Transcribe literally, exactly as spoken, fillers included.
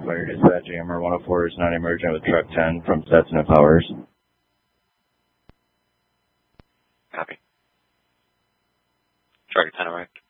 Fire dispatch, A M R one oh four is non-emergent with truck ten from Stetson and Powers. Copy. Truck ten arrived.